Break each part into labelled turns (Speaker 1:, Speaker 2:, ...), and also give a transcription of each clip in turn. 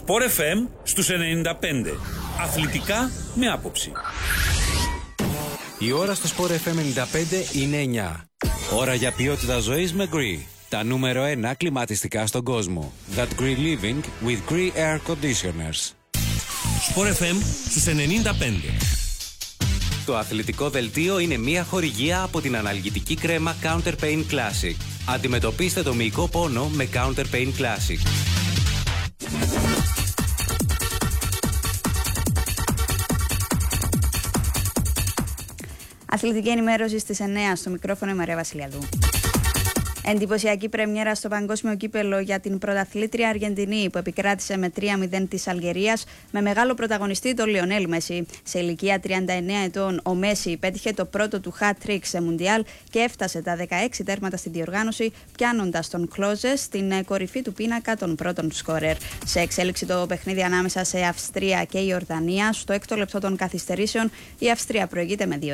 Speaker 1: Sport FM στους 95. Αθλητικά με άποψη.
Speaker 2: Η ώρα στο Sport FM 95 είναι 9. Ώρα για ποιότητα ζωής με Gree. Τα νούμερο 1 κλιματιστικά στον κόσμο. That Gree Living with Gree Air Conditioners.
Speaker 3: Sport FM στους 95.
Speaker 2: Το αθλητικό δελτίο είναι μια χορηγία από την αναλγητική κρέμα Counter Pain Classic. Αντιμετωπίστε το μυϊκό πόνο με Counter Pain Classic.
Speaker 4: Αθλητική ενημέρωση στις 9 στο μικρόφωνο η Μαρία Βασιλιαδού. Εντυπωσιακή πρεμιέρα στο παγκόσμιο κύπελο για την πρωταθλήτρια Αργεντινή που επικράτησε με 3-0 της Αλγερίας με μεγάλο πρωταγωνιστή τον Λιονέλ Μέση. Σε ηλικία 39 ετών ο Μέση πέτυχε το πρώτο του hat-trick σε Μουντιάλ και έφτασε τα 16 τέρματα στη διοργάνωση, πιάνοντας τον Κλόζε στην κορυφή του πίνακα των πρώτων σκόρερ. Σε εξέλιξη το παιχνίδι ανάμεσα σε Αυστρία και Ιορδανία, στο 6ο λεπτό των καθυστερήσεων η Αυστρία προηγείται με 2-1.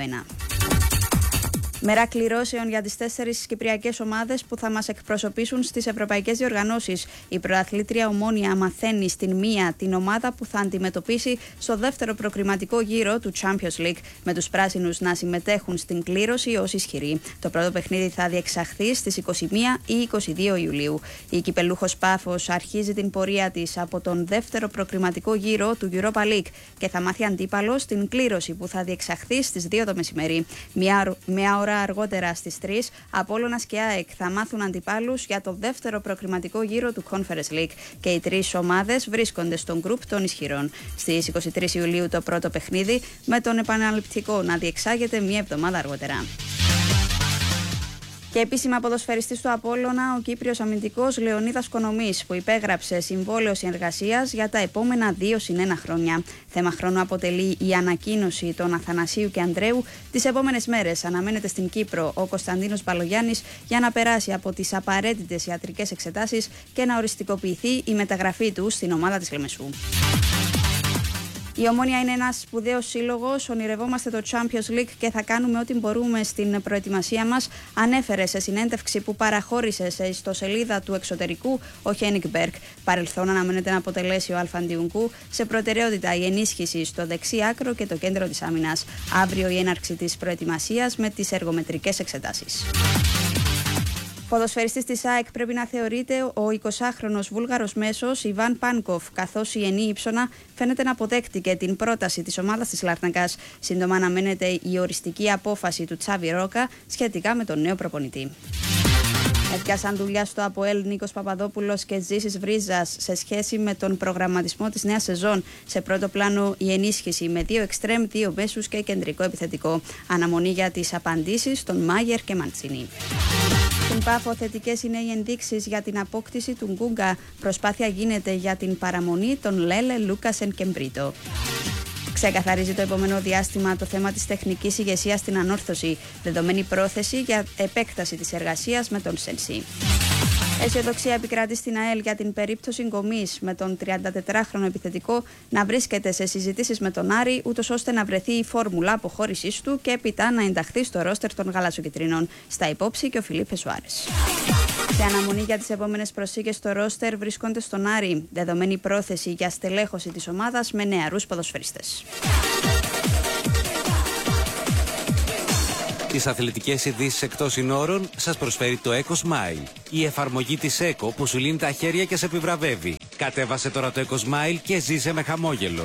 Speaker 4: Μέρα κληρώσεων για τις 4 κυπριακές ομάδες που θα μας εκπροσωπήσουν στις ευρωπαϊκές διοργανώσεις. Η πρωταθλήτρια Ομόνοια μαθαίνει στην μία την ομάδα που θα αντιμετωπίσει στο δεύτερο προκριματικό γύρο του Champions League, με τους πράσινους να συμμετέχουν στην κλήρωση ως ισχυροί. Το πρώτο παιχνίδι θα διεξαχθεί στις 21 ή 22 Ιουλίου. Η κυπελούχος Πάφος αρχίζει την πορεία της από τον δεύτερο προκριματικό γύρο του Europa League και θα μάθει αντίπαλο στην κλήρωση που θα διεξαχθεί στις 2 το μεσημέρι. Μια ώρα αργότερα στις 3, Απόλλωνας και ΑΕΚ θα μάθουν αντιπάλους για το δεύτερο προκριματικό γύρο του Conference League και οι τρεις ομάδες βρίσκονται στον γκρουπ των ισχυρών. Στις 23 Ιουλίου το πρώτο παιχνίδι, με τον επαναληπτικό να διεξάγεται μία εβδομάδα αργότερα. Και επίσημα ποδοσφαιριστής του Απόλλωνα, ο Κύπριος αμυντικός Λεωνίδας Κονομής, που υπέγραψε συμβόλαιο συνεργασίας για τα επόμενα 2 συν 1 χρόνια. Θέμα χρόνου αποτελεί η ανακοίνωση των Αθανασίου και Ανδρέου. Τις επόμενες μέρες αναμένεται στην Κύπρο ο Κωνσταντίνος Μπαλογιάννης για να περάσει από τις απαραίτητες ιατρικές εξετάσεις και να οριστικοποιηθεί η μεταγραφή του στην ομάδα της Λεμεσού. Η Ομόνοια είναι ένας σπουδαίος σύλλογος, ονειρευόμαστε το Champions League και θα κάνουμε ό,τι μπορούμε στην προετοιμασία μας, ανέφερε σε συνέντευξη που παραχώρησε σε ιστοσελίδα του εξωτερικού ο Χένικ Μπέρκ. Παρελθόν αναμένεται να αποτελέσει ο Αλφαντιουνκού σε προτεραιότητα η ενίσχυση στο δεξί άκρο και το κέντρο της άμυνας. Αύριο η έναρξη της προετοιμασίας με τις εργομετρικές εξετάσεις. Ποδοσφαιριστής της ΑΕΚ πρέπει να θεωρείται ο 20χρονος Βούλγαρος μέσος Ιβάν Πάνκοφ, καθώς η Ενή Ήψονα φαίνεται να αποδέχτηκε την πρόταση της ομάδας της Λάρνακας. Σύντομα αναμένεται η οριστική απόφαση του Τσάβι Ρόκα σχετικά με τον νέο προπονητή. Έπιασαν δουλειά στο ΑΠΟΕΛ Νίκος Παπαδόπουλος και Ζήσης Βρίζας σε σχέση με τον προγραμματισμό της νέας σεζόν. Σε πρώτο πλάνο η ενίσχυση με 2 εξτρέμ, 2 μέσους και κεντρικό επιθετικό. Αναμονή για τις απαντήσεις των Μάγερ και Μαντσίνη. Στην Πάφο θετικές είναι οι ενδείξεις για την απόκτηση του Γκούγκα. Προσπάθεια γίνεται για την παραμονή των Λέλε, Λούκασεν και Μπρίτο. Ξεκαθαρίζει το επόμενο διάστημα το θέμα της τεχνικής ηγεσίας στην ανόρθωση, δεδομένη πρόθεση για επέκταση της εργασίας με τον Σενσί. Αισιοδοξία επικρατεί στην ΑΕΛ για την περίπτωση Γκομής, με τον 34χρονο επιθετικό να βρίσκεται σε συζητήσεις με τον Άρη, ούτως ώστε να βρεθεί η φόρμουλα αποχώρησής του και έπειτα να ενταχθεί στο ρόστερ των γαλαζοκυτρινών. Στα υπόψη και ο Φιλίπε Σουάρες. Σε αναμονή για τις επόμενες προσήγες στο ρόστερ βρίσκονται στον Άρη, δεδομένη πρόθεση για στελέχωση της ομάδας με νεαρούς ποδοσφαιριστές.
Speaker 2: Τις αθλητικές ειδήσεις εκτός συνόρων σας προσφέρει το Eco Smile. Η εφαρμογή της Eco που σου λύνει τα χέρια και σε επιβραβεύει. Κατέβασε τώρα το Eco Smile και ζήσε με χαμόγελο.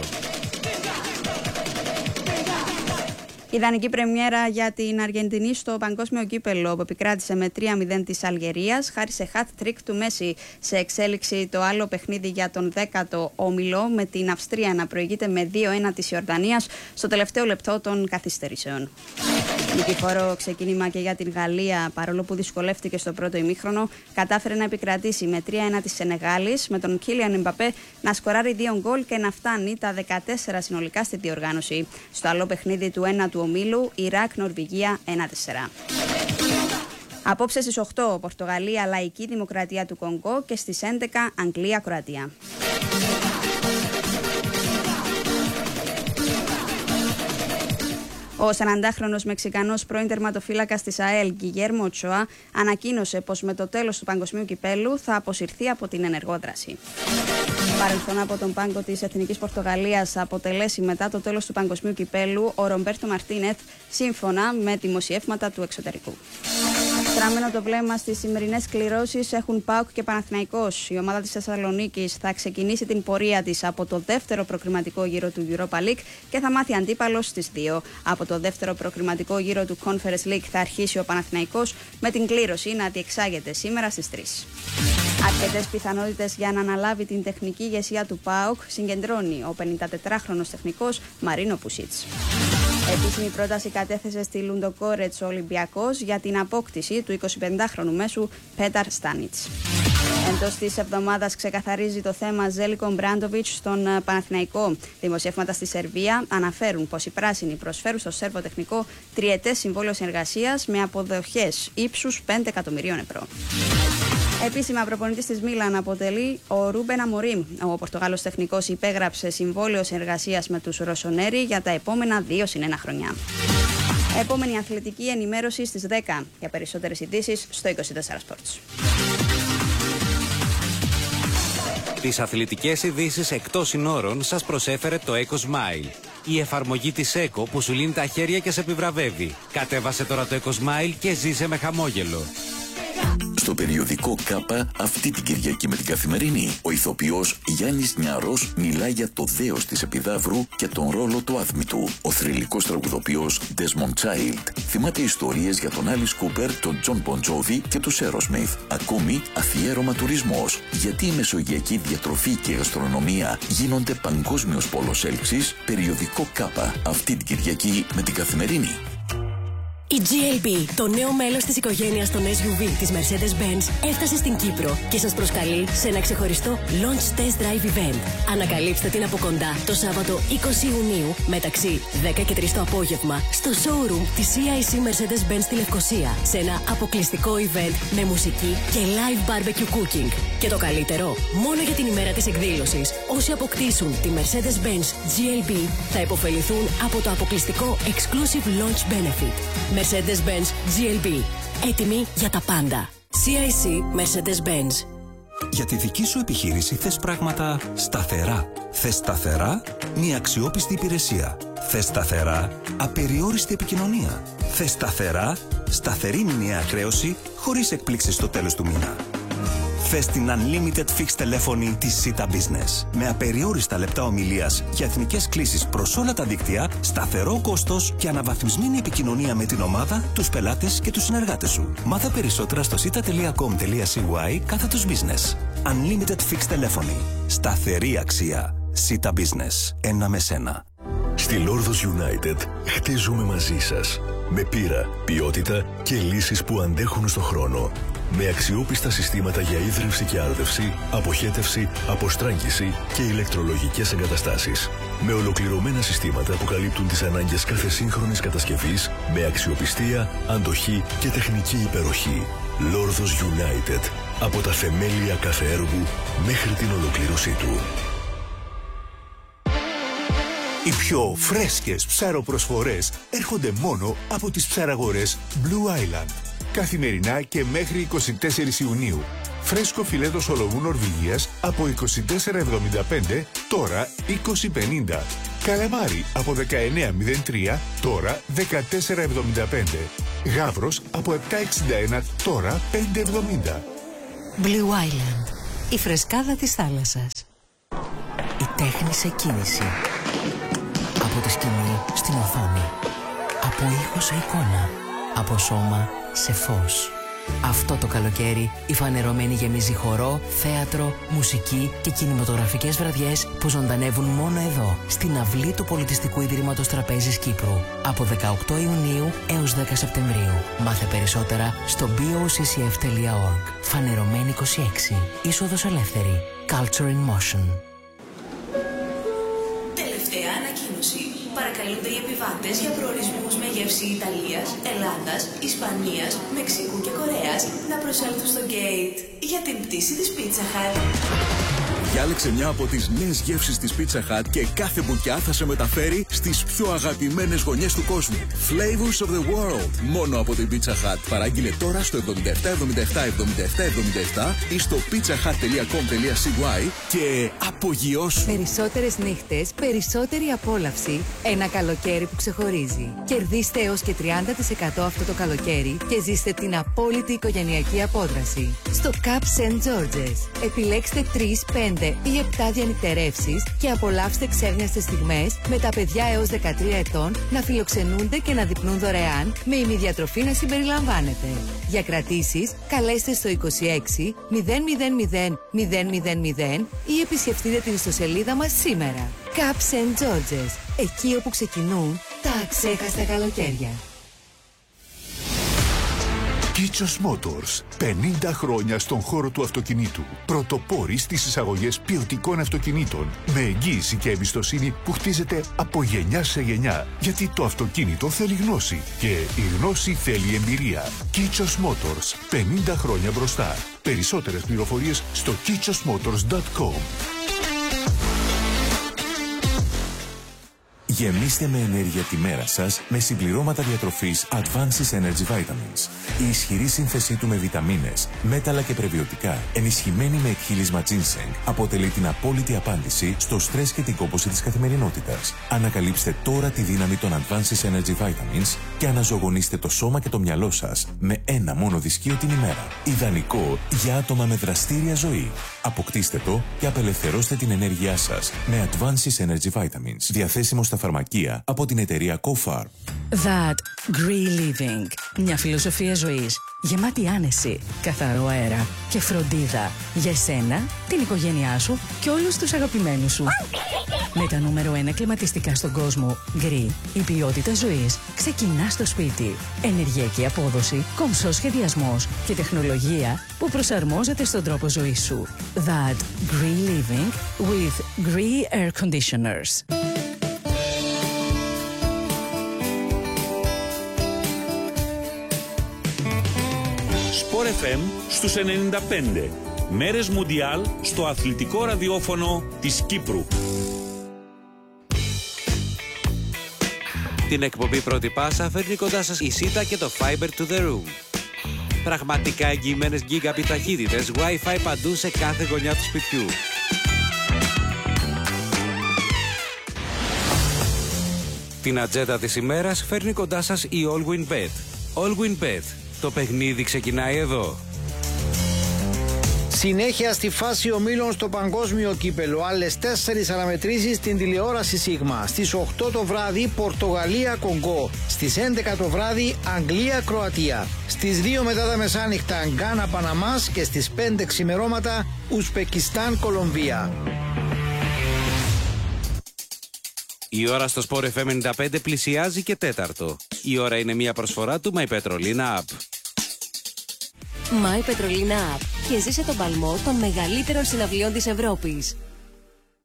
Speaker 4: Ιδανική πρεμιέρα για την Αργεντινή στο παγκόσμιο κύπελο που επικράτησε με 3-0 της Αλγερίας χάρη σε hat-trick του Μέση. Σε εξέλιξη το άλλο παιχνίδι για τον 10ο όμιλο, με την Αυστρία να προηγείται με 2-1 της Ιορδανίας στο τελευταίο λεπτό των καθυστερήσεων. Νικηφόρο ξεκίνημα και για την Γαλλία, παρόλο που δυσκολεύτηκε στο πρώτο ημίχρονο, κατάφερε να επικρατήσει με 3-1 της Σενεγάλης, με τον Κίλιαν Εμπαπέ να σκοράρει 2 γκολ και να φτάνει τα 14 συνολικά στη διοργάνωση. Στο άλλο παιχνίδι του 1ου ομίλου, Ιράκ-Νορβηγία 1-4. Απόψε στις 8, Πορτογαλία, Λαϊκή Δημοκρατία του Κονγκό και στις 11, Αγγλία-Κροατία. Ο 40χρονος Μεξικανός πρώην τερματοφύλακας της ΑΕΛ, Γκιγέρμο Οτσόα, ανακοίνωσε πως με το τέλος του παγκοσμίου κυπέλου θα αποσυρθεί από την ενεργό δράση. Παρελθόν από τον πάγκο της Εθνικής Πορτογαλίας αποτελέσει μετά το τέλος του παγκοσμίου κυπέλου ο Ρομπέρτο Μαρτίνεθ, σύμφωνα με δημοσιεύματα του εξωτερικού. Στραμμένο το βλέμμα στις σημερινές κληρώσεις έχουν ΠΑΟΚ και Παναθηναϊκός. Η ομάδα της Θεσσαλονίκης θα ξεκινήσει την πορεία της από το δεύτερο προκριματικό γύρο του Europa League και θα μάθει αντίπαλο στις 2. Από το δεύτερο προκριματικό γύρο του Conference League θα αρχίσει ο Παναθηναϊκός με την κλήρωση να διεξάγεται σήμερα στις 3. Αρκετές πιθανότητες για να αναλάβει την τεχνική ηγεσία του ΠΑΟΚ συγκεντρώνει ο 54χρονος τεχνικός Μαρίνο Πουσίτς. Επίσημη πρόταση κατέθεσε στη Λουντοκόρετς ο Ολυμπιακός για την απόκτηση του 25χρονου μέσου Πέταρ Στάνιτς. Εντός της εβδομάδας ξεκαθαρίζει το θέμα Ζέλικο Μπράντοβιτς στον Παναθηναϊκό. Δημοσιεύματα στη Σερβία αναφέρουν πως οι πράσινοι προσφέρουν στο Σέρβο τεχνικό τριετές συμβόλαιο συνεργασίας με αποδοχές ύψους 5 εκατομμυρίων ευρώ. Επίσημα, προπονητής της Μίλαν αποτελεί ο Ρούμπεν Αμορίμ. Ο Πορτογάλος τεχνικός υπέγραψε συμβόλαιο συνεργασίας με τους Ροσονέρι για τα επόμενα 2+1 χρονιά. Επόμενη αθλητική ενημέρωση στις 10. Για περισσότερες ειδήσεις στο 24 Sports.
Speaker 2: Τις αθλητικές ειδήσεις εκτός συνόρων σας προσέφερε το Eco Smile. Η εφαρμογή της Eco που σου λύνει τα χέρια και σε επιβραβεύει. Κατέβασε τώρα το Eco Smile και ζήσε με χαμόγελο.
Speaker 5: Στο περιοδικό ΚΑΠΑ αυτή την Κυριακή με την Καθημερινή, ο ηθοποιός Γιάννης Νιαρός μιλά για το δέος της Επιδαύρου και τον ρόλο του άθμητου. Ο θρυλικός τραγουδοποιός Desmond Child θυμάται ιστορίες για τον Alice Cooper, τον John Bon Jovi και τους Aerosmith. Ακόμη αφιέρωμα τουρισμός, γιατί η μεσογειακή διατροφή και η γαστρονομία γίνονται παγκόσμιος πόλος έλξης. Περιοδικό ΚΑΠΑ αυτή την Κυριακή με την Καθημερινή.
Speaker 6: Η GLB, το νέο μέλος της οικογένειας των SUV της Mercedes-Benz, έφτασε στην Κύπρο και σας προσκαλεί σε ένα ξεχωριστό Launch Test Drive Event. Ανακαλύψτε την από κοντά το Σάββατο 20 Ιουνίου μεταξύ 10 και 3 το απόγευμα στο showroom της CIC Mercedes-Benz στη Λευκοσία, σε ένα αποκλειστικό event με μουσική και live barbecue cooking. Και το καλύτερο, μόνο για την ημέρα της εκδήλωσης, όσοι αποκτήσουν τη Mercedes-Benz GLB θα υποφεληθούν από το αποκλειστικό Exclusive Launch Benefit. Mercedes-Benz GLB. Έτοιμη για τα πάντα. CIC Mercedes-Benz.
Speaker 7: Για τη δική σου επιχείρηση θες πράγματα σταθερά. Θες σταθερά μια αξιόπιστη υπηρεσία. Θες σταθερά απεριόριστη επικοινωνία. Θες σταθερά σταθερή μηνιαία χρέωση χωρίς εκπλήξεις στο τέλος του μήνα. Θες την Unlimited Fixed τηλέφωνη της Sita Business. Με απεριόριστα λεπτά ομιλίας για εθνικές κλήσεις προς όλα τα δίκτυα, σταθερό κόστος και αναβαθμισμένη επικοινωνία με την ομάδα, τους πελάτες και τους συνεργάτες σου. Μάθε περισσότερα στο sita.com.cy/business. Unlimited Fixed τηλέφωνη. Σταθερή αξία. Sita Business. Ένα με σένα.
Speaker 8: Στη Lordos United χτίζουμε μαζί σας. Με πείρα, ποιότητα και λύσεις που αντέχουν στο χρόνο. Με αξιόπιστα συστήματα για ίδρυυση και άρδευση, αποχέτευση, αποστράγγιση και ηλεκτρολογικές εγκαταστάσεις. Με ολοκληρωμένα συστήματα που καλύπτουν τις ανάγκες κάθε σύγχρονης κατασκευής, με αξιοπιστία, αντοχή και τεχνική υπεροχή. Lordos United. Από τα θεμέλια κάθε έργου μέχρι την ολοκλήρωσή του.
Speaker 9: Οι πιο φρέσκες ψαροπροσφορές έρχονται μόνο από τις ψαραγορές Blue Island. Καθημερινά και μέχρι 24 Ιουνίου. Φρέσκο φιλέτο σολομού Νορβηγίας από 24,75 τώρα 20,50. Καλαμάρι από 19,03 τώρα 14,75. Γάβρος από 7,61 τώρα 5,70.
Speaker 10: Blue Island. Η φρεσκάδα της θάλασσας. Η τέχνη σε κίνηση. Από τη σκηνή στην οθόνη. Από ήχο σε εικόνα. Από σώμα σε φως. Αυτό το καλοκαίρι η Φανερωμένη γεμίζει χορό, θέατρο, μουσική και κινηματογραφικές βραδιές που ζωντανεύουν μόνο εδώ, στην αυλή του Πολιτιστικού Ιδρύματος Τραπέζης Κύπρου. Από 18 Ιουνίου έως 10 Σεπτεμβρίου. Μάθε περισσότερα στο boccf.org. Φανερωμένη 26. Είσοδος ελεύθερη. Culture in Motion.
Speaker 6: Τελευταία ανακοίνωση. Παρακαλούνται οι επιβάτες για προορισμούς με γεύση Ιταλίας, Ελλάδας, Ισπανίας, Μεξικού και Κορέας να προσέλθουν στο gate για την πτήση της Pizza Hut.
Speaker 11: Διάλεξε μια από τις νέες γεύσεις της Pizza Hut και κάθε μπουκιά θα σε μεταφέρει στις πιο αγαπημένες γωνιές του κόσμου. Flavors of the world. Μόνο από την Pizza Hut. Παράγγειλε τώρα στο 77 77 77 77 ή στο pizzahut.com.cy και απογειώσου.
Speaker 10: Περισσότερες νύχτες, περισσότερη απόλαυση. Ένα καλοκαίρι που ξεχωρίζει. Κερδίστε έως και 30% αυτό το καλοκαίρι και ζήστε την απόλυτη οικογενειακή απόδραση. Στο Cup St. George's. Επιλέξτε 3, 5 ή 7 διανυκτερεύσεις και απολαύστε ξέχνιαστες στιγμές με τα παιδιά έως 13 ετών να φιλοξενούνται και να δειπνούν δωρεάν με ημιδιατροφή να συμπεριλαμβάνεται. Για κρατήσεις, καλέστε στο 26 000 000 ή επισκεφτείτε την ιστοσελίδα μας σήμερα. Cup St. George's. Εκεί όπου ξεκινούν τα αξέχαστα καλοκαίρια.
Speaker 9: Kichos Motors. 50 χρόνια στον χώρο του αυτοκινήτου. Πρωτοπόροι στις εισαγωγές ποιοτικών αυτοκινήτων. Με εγγύηση και εμπιστοσύνη που χτίζεται από γενιά σε γενιά. Γιατί το αυτοκίνητο θέλει γνώση. Και η γνώση θέλει εμπειρία. Kichos Motors. 50 χρόνια μπροστά. Περισσότερες πληροφορίες στο kichosmotors.com.
Speaker 12: Γεμίστε με ενέργεια τη μέρα σας με συμπληρώματα διατροφής Advances Energy Vitamins. Η ισχυρή σύνθεσή του με βιταμίνες, μέταλλα και πρεβιωτικά, ενισχυμένη με εκχύλισμα ginseng, αποτελεί την απόλυτη απάντηση στο στρες και την κόπωση της καθημερινότητας. Ανακαλύψτε τώρα τη δύναμη των Advances Energy Vitamins και αναζωογονήστε το σώμα και το μυαλό σας με ένα μόνο δισκείο την ημέρα. Ιδανικό για άτομα με δραστήρια ζωή. Αποκτήστε το και απελευθερώστε την ενέργειά σας με Advances Energy Vitamins. Διαθέσιμο στα φαρμακεία από την εταιρεία CoFarm.
Speaker 13: That Green Living. Μια φιλοσοφία ζωής γεμάτη άνεση, καθαρό αέρα και φροντίδα για εσένα, την οικογένειά σου και όλους τους αγαπημένους σου. Με τα νούμερο 1 κλιματιστικά στον κόσμο, Green, η ποιότητα ζωής ξεκινά στο σπίτι. Ενεργειακή απόδοση, κομψός σχεδιασμός και τεχνολογία που προσαρμόζεται στον τρόπο ζωής σου. That Green Living with Green Air Conditioners.
Speaker 1: Sport FM στους 95. Μέρες Μουντιάλ στο αθλητικό ραδιόφωνο της Κύπρου.
Speaker 2: Την εκπομπή Πρώτη Πάσα φέρνει κοντά σας η ΣΥΤΑ και το Fiber to the Room. Πραγματικά εγγυημένες gigabit ταχύτητες, Wi-Fi παντού σε κάθε γωνιά του σπιτιού. Την ατζέντα της ημέρας φέρνει κοντά σας η Allwyn Bet. Allwyn Bet. Το παιχνίδι ξεκινάει εδώ.
Speaker 14: Συνέχεια στη φάση ομίλων στο παγκόσμιο κύπελο. Άλλες 4 αναμετρήσεις στην τηλεόραση Σίγμα. Στις 8 το βράδυ Πορτογαλία-Κονγκό. Στις 11 το βράδυ Αγγλία-Κροατία. Στις 2 μετά τα μεσάνυχτα Γκάνα-Παναμάς και στις 5 ξημερώματα Ουσπεκιστάν-Κολομβία.
Speaker 2: Η ώρα στο Sport FM 95 πλησιάζει και 4. Η ώρα είναι μια προσφορά του My Petrolina App.
Speaker 6: My Petrolina App και ζήσε τον παλμό των μεγαλύτερων συναυλιών της Ευρώπης.